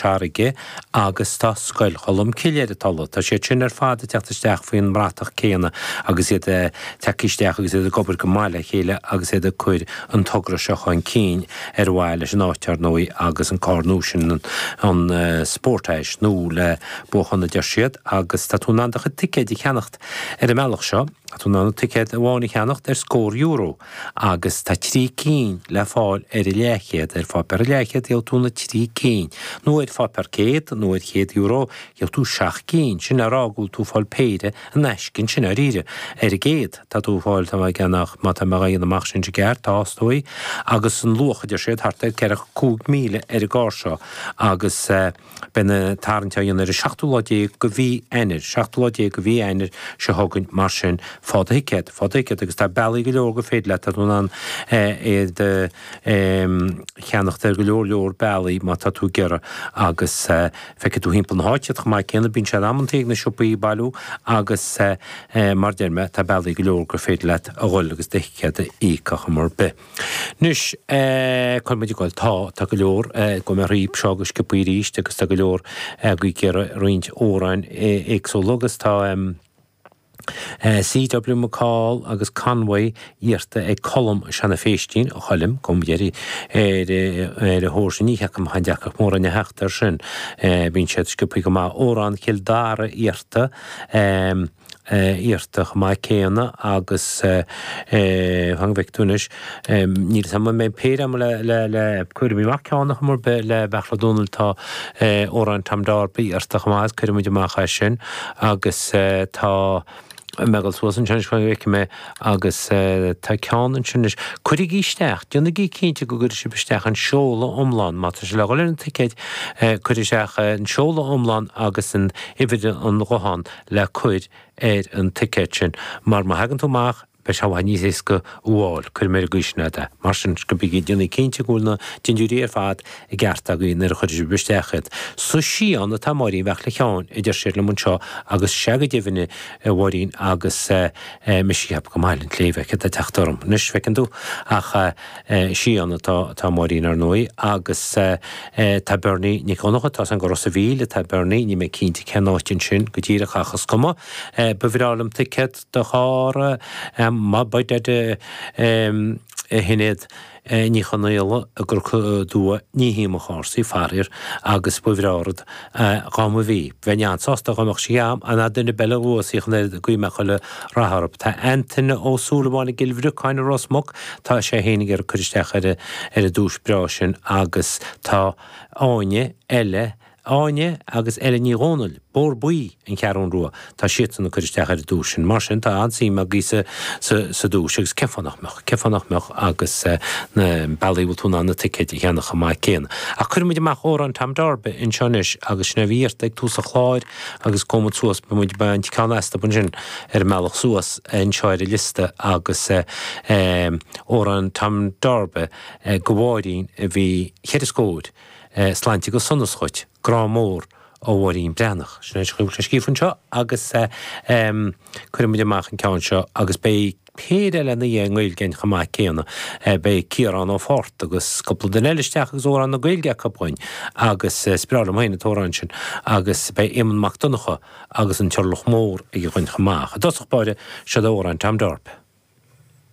seaige agus tá scoil cholam ciléad talla. Tá sé sin fád teachtasteach faoin mratach céanna agus iad teicisteach agus iad gobar go máile chéile agus iad chuir an tugra seáin cín bhhaile leis an áitear nóí agus an cárnúsin an sportáis nó le bochanna de siad agus tá tún andacha ticéad I cheannacht a meach seo a tún an ticéad a bháinna cheannacht scór euro agus tá trí cín le fáil I léchéad fá per léchéad il túna trí cín. nó fá per céad nó chéad euro il tú 6 cín sin arágúil tú fáil péide a neiscin sin ríre géad tá tú fáil tá gannach má tá gaon amach sin geart tástói agus an lucha de séad hartaid ceach 2 míle gárseo agus bena tarntein 16 go bhí einar 16 go bhí einar se hagann mar sin fádaicéad agus tá bailí go leor go féad le tún an de cheannacht go leor bailí má tá tú gera agus feice tú himpan háiteach má céanna bín se ammantaigh na siúpaí bailú agus mar derme tá bailí go leor go féad le a gháil agus deicéad ícacha mar be. Nus chuil muidir gáil tá go leor go mar ríb seo agus scipaí ríist agus tá go leor go céar roiint óráin éagsúlagus tá C.W. McCall agus Conway íirta colm sena féistín a cholim gom géirí a hósin níchacham handeachach mór an heachtar sin bín siad scipaí go má órán Kildára íirta íirtach má céanna agus hangvectúnis níl sam mé péram le cuirbí macánach mar be le bechladúnal tá órán tamdár bí íirtach má cuirbí mácha sin agus tá megal suasan sin me agus tá cean an sin chuirig ísteach dúna í cínte go gur si besteach an seola omláin má se le goilinn ticéid chuiriseach an seola omláin agus an ifide an rohan le chuid an ticéid sin mar má hagan túach be se bhain níos go bháil chuir mé gúisna de mar sin go bigí dúna cínte gúilna dinúí fad I gceart a gúin ar chuidir besteachid. So síán na tamáirí bheith le cheáin idir sér le mun seo agus seagad déhanne bhhaín agus misisiab go mailinn léomheice a teachtarm. Nus fecinú ach síán na tamáirín ar nuí agus tá bearnaí níánachcha tá an go Rosa bhíle tá bearnaí ní mé cínta cenáitin sin go dtíire chachas cuma bhrálam ticet de chára má baide hinnéad ní chanéile a gur dúa ní híime chásaí farir agus buhrárad gáma bhí. Bhean sásta gamach siam a duine bella bhsaíchan goimecha le ratharb. Tá antainna ósúlamáinna gilbhruáin Rosmach tá sé hénig ar chuiristeach ar a dús breásin agus tá áine eile áine agus eile nírónal bór buí an cearún rua tá sian na chuiristeach ar dúsin mar sin tá ansí a gísa sa dús agus cefanachmeach agus na bailíhil túna na ticéid I cheannacha má céan. A chuirmuid amach órán tamdarbe in seanis agus sna bhíart ag túsa chláir agus comad suas be muid ben cáasta bun sin ar meach suas in seir lista agus órán tamdarbe go bháirín a bhí cheirascóid sláinte go sunaschoit grámór ó bhhaín breannach. Sinna chuil scífann seo agus chuirmuid amach an ceann seo agus bé péile le na dhéanghil gin chamá céanna bé cíarán ó fort agus coppla den eilisteach agus órán na gailge capáin agus spirálam haine tórán sin agus bé éman macdonacha agus an teorlach mór ag chuin chamach. A dosach báide se órán tamdarbe.